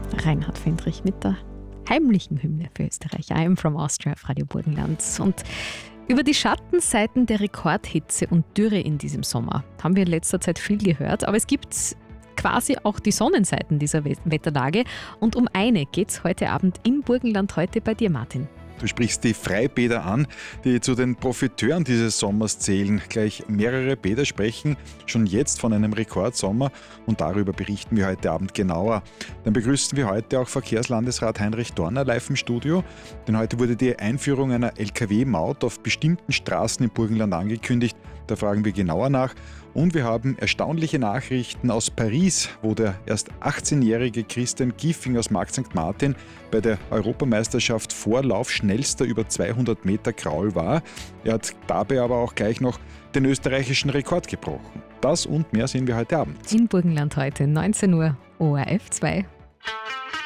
Reinhard Fendrich mit der heimlichen Hymne für Österreich. I am from Austria auf Radio Burgenland. Und über die Schattenseiten der Rekordhitze und Dürre in diesem Sommer haben wir in letzter Zeit viel gehört. Aber es gibt quasi auch die Sonnenseiten dieser Wetterlage. Und um eine geht es heute Abend in Burgenland, heute bei dir, Martin. Du sprichst die Freibäder an, die zu den Profiteuren dieses Sommers zählen. Gleich mehrere Bäder sprechen schon jetzt von einem Rekordsommer und darüber berichten wir heute Abend genauer. Dann begrüßen wir heute auch Verkehrslandesrat Heinrich Dorner live im Studio, denn heute wurde die Einführung einer Lkw-Maut auf bestimmten Straßen im Burgenland angekündigt. Da fragen wir genauer nach. Und wir haben erstaunliche Nachrichten aus Paris, wo der erst 18-jährige Christian Giffing aus Markt St. Martin bei der Europameisterschaft Vorlauf schnellster über 200 Meter Kraul war. Er hat dabei aber auch gleich noch den österreichischen Rekord gebrochen. Das und mehr sehen wir heute Abend. In Burgenland heute, 19 Uhr, ORF 2.